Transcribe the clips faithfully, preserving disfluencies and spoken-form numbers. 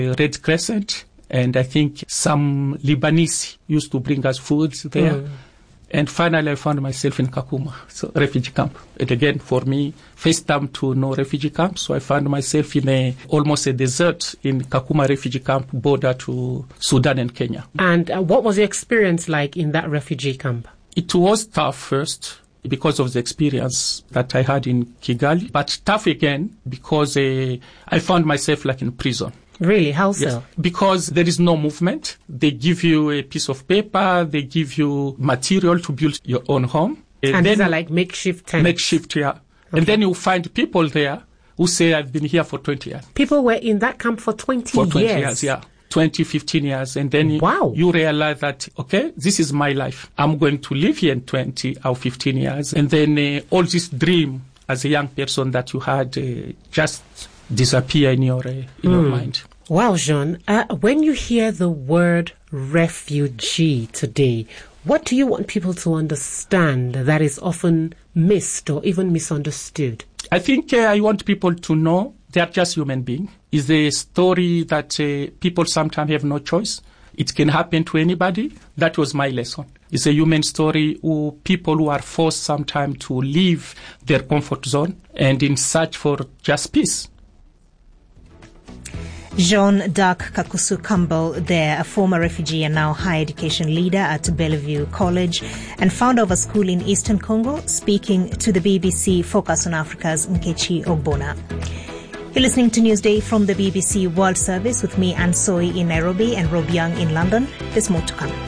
Red Crescent, and I think some Lebanese used to bring us food there. Mm. And finally, I found myself in Kakuma, so refugee camp. And again, for me, first time to know refugee camp, so I found myself in a almost a desert in Kakuma refugee camp, border to Sudan and Kenya. And uh, what was your experience like in that refugee camp? It was tough first because of the experience that I had in Kigali, but tough again because uh, I found myself like in prison. Really? How so? Yes, because there is no movement. They give you a piece of paper, they give you material to build your own home. And, and then these are like makeshift tents? Makeshift, yeah. Okay. And then you find people there who say, I've been here for twenty years. People were in that camp for twenty years? For twenty years, yeah. twenty, fifteen years. And then wow. you, you realize that, okay, this is my life. I'm going to live here in twenty or fifteen years. And then uh, all this dream as a young person that you had uh, just disappear in your, uh, in mm. your mind. Wow, Jean, uh, when you hear the word refugee today, what do you want people to understand that is often missed or even misunderstood? I think uh, I want people to know they are just human beings. It's a story that uh, people sometimes have no choice. It can happen to anybody. That was my lesson. It's a human story who people who are forced sometimes to leave their comfort zone and in search for just peace. Jean-Darc Kakusu Campbell there, a former refugee and now higher education leader at Bellevue College and founder of a school in Eastern Congo, speaking to the B B C Focus on Africa's Nkechi Ogbonna. You're listening to Newsday from the B B C World Service with me, Anne Soy, in Nairobi and Rob Young in London. There's more to come.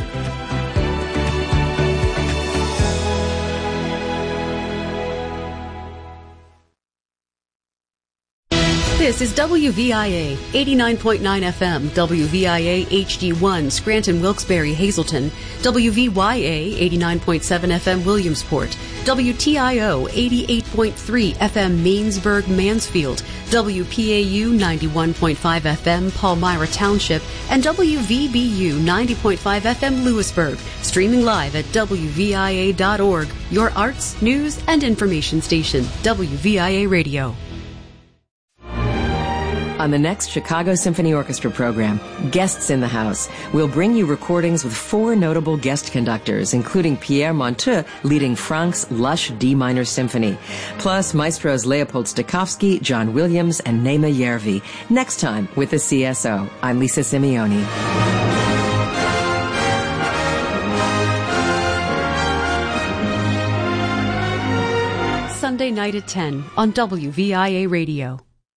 This is W V I A eighty-nine point nine F M, W V I A H D one, Scranton, Wilkes-Barre, Hazleton, W V Y A eighty-nine point seven F M, Williamsport, W T I O eighty-eight point three F M, Mainsburg, Mansfield, W P A U ninety-one point five F M, Palmyra Township, and W V B U ninety point five F M, Lewisburg. Streaming live at W V I A dot org, your arts, news, and information station, W V I A Radio. On the next Chicago Symphony Orchestra program, Guests in the House, we'll bring you recordings with four notable guest conductors, including Pierre Monteux leading Franck's lush D minor symphony, plus maestros Leopold Stokowski, John Williams, and Naima Yervi. Next time with the C S O. I'm Lisa Simeoni. Sunday night at ten on W V I A Radio.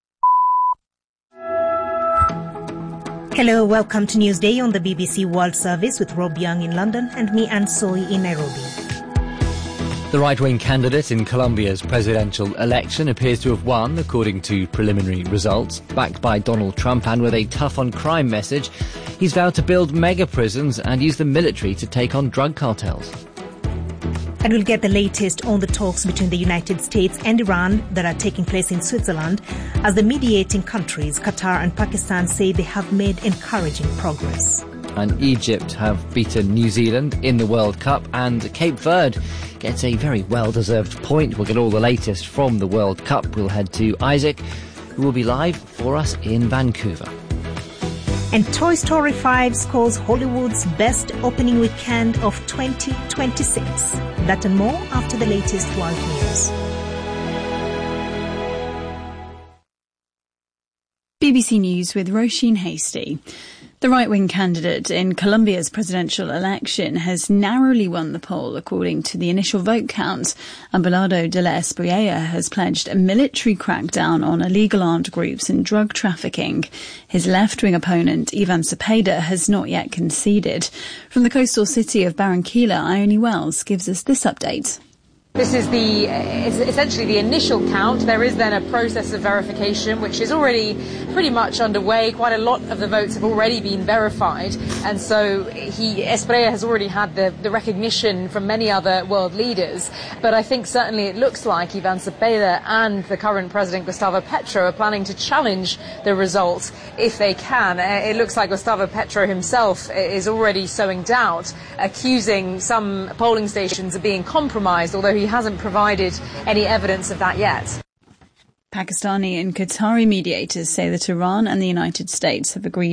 Hello, welcome to Newsday on the B B C World Service with Rob Young in London and me, Anne Soy, in Nairobi. The right-wing candidate in Colombia's presidential election appears to have won, according to preliminary results. Backed by Donald Trump and with a tough-on-crime message, he's vowed to build mega-prisons and use the military to take on drug cartels. And we'll get the latest on the talks between the United States and Iran that are taking place in Switzerland, as the mediating countries, Qatar and Pakistan, say they have made encouraging progress. And Egypt have beaten New Zealand in the World Cup, and Cape Verde gets a very well-deserved point. We'll get all the latest from the World Cup. We'll head to Isaac, who will be live for us in Vancouver. And Toy Story five scores Hollywood's best opening weekend of twenty twenty-six. That and more after the latest world news. B B C News with Roisin Hasty. The right-wing candidate in Colombia's presidential election has narrowly won the poll, according to the initial vote count. Abelardo de la Espriella has pledged a military crackdown on illegal armed groups and drug trafficking. His left-wing opponent, Ivan Cepeda, has not yet conceded. From the coastal city of Barranquilla, Ione Wells gives us this update. This is the is essentially the initial count. There is then a process of verification, which is already pretty much underway. Quite a lot of the votes have already been verified, and so he Espriella has already had the, the recognition from many other world leaders. But I think certainly it looks like Ivan Cepeda and the current president Gustavo Petro are planning to challenge the result if they can. It looks like Gustavo Petro himself is already sowing doubt, accusing some polling stations of being compromised, although he hasn't provided any evidence of that yet. Pakistani and Qatari mediators say that Iran and the United States have agreed